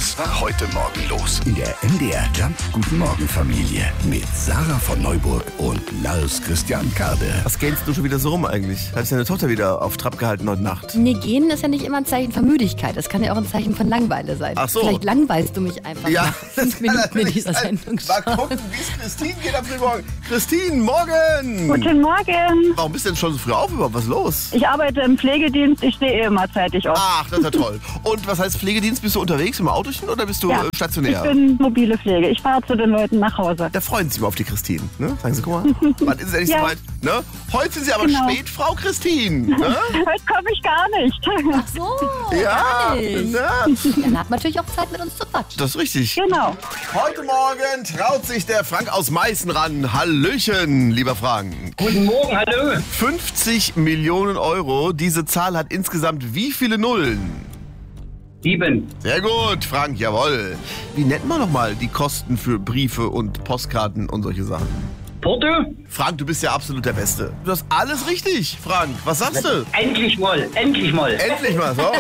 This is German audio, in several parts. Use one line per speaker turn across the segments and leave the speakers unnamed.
Was war heute Morgen los? In der MDR Jump Guten Morgen Familie mit Sarah von Neuburg und Lars Christian Kade.
Was gähnst du schon wieder so rum eigentlich? Hast du deine Tochter wieder auf Trab gehalten heute Nacht?
Nee, gehen ist ja nicht immer ein Zeichen von Müdigkeit. Es kann ja auch ein Zeichen von Langeweile sein.
Ach so.
Vielleicht langweilst du mich einfach nach 5 Minuten in dieser Sendung
Mal
schon.
gucken, wie es Christine geht am frühen Morgen. Christine, morgen!
Guten Morgen.
Warum bist du denn schon so früh auf überhaupt? Was ist los?
Ich arbeite im Pflegedienst, ich stehe immer zeitig auf.
Ach, das ist ja toll. Und was heißt Pflegedienst? Bist du unterwegs im Autochen oder bist du
Ja.
stationär?
Ich bin mobile Pflege. Ich fahre zu den Leuten nach Hause.
Da freuen sie sich mal auf die Christine. Ne? Sagen sie, guck mal, wann ist es endlich
Ja.
soweit? Ne? Heute sind sie aber
Genau.
spät, Frau Christine. Ne?
Heute komme ich gar nicht.
Ach so,
Ja,
gar nicht.
ne?
Dann hat man natürlich auch Zeit, mit uns zu quatschen.
Das ist richtig.
Genau.
Heute Morgen traut sich der Frank aus Meißen ran. Hallöchen, lieber Frank.
Guten Morgen, hallo.
50 Millionen Euro. Diese Zahl hat insgesamt wie viele Nullen?
7.
Sehr gut, Frank, jawohl. Wie nennt man nochmal die Kosten für Briefe und Postkarten und solche Sachen?
Porto?
Frank, du bist ja absolut der Beste. Du hast alles richtig, Frank. Was sagst du?
Endlich mal, endlich mal.
Endlich mal. So,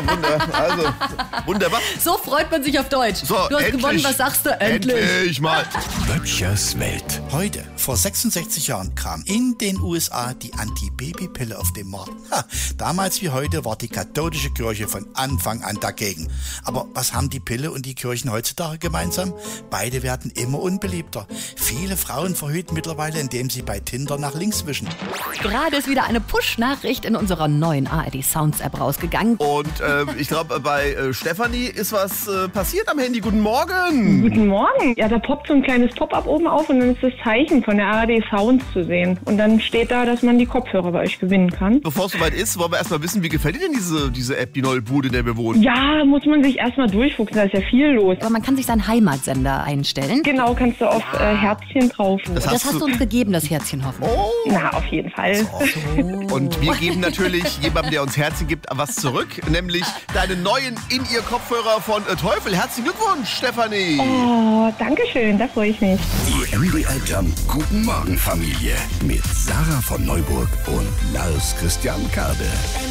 wunderbar.
So freut man sich auf Deutsch.
So,
du hast
endlich.
gewonnen, was sagst du? Endlich.
Endlich mal.
Böttchers Welt.
Heute, vor 66 Jahren, kam in den USA die Antibabypille auf den Markt. Damals wie heute war die katholische Kirche von Anfang an dagegen. Aber was haben die Pille und die Kirchen heutzutage gemeinsam? Beide werden immer unbeliebter. Viele Frauen verhüten mittlerweile, indem sie bei Tinder nach links wischen.
Gerade ist wieder eine Push-Nachricht in unserer neuen ARD Sounds App rausgegangen.
Und ich glaube, bei Stefanie ist was passiert am Handy. Guten Morgen.
Guten Morgen. Ja, da poppt so ein kleines Pop-up oben auf und dann ist das Zeichen von der ARD Sounds zu sehen. Und dann steht da, dass man die Kopfhörer bei euch gewinnen kann.
Bevor es soweit ist, wollen wir erstmal wissen, wie gefällt dir denn diese App, die neue Bude, in der wir wohnen?
Ja, muss man sich erstmal durchfuchsen, da ist ja viel los.
Aber man kann sich seinen Heimatsender einstellen.
Genau, kannst du auf Herzchen drauf.
Das
Das hast du uns gegeben, das Herzchen hoffentlich.
Oh.
Na, auf jeden Fall.
Und wir geben natürlich jemandem, der uns Herzchen gibt, was zurück. Nämlich deinen neuen In-Ear-Kopfhörer von Teufel. Herzlichen Glückwunsch, Stefanie.
Oh, danke schön, da freue ich mich.
Die MDR Jump Guten Morgen Familie mit Sarah von Neuburg und Lars Christian Kade.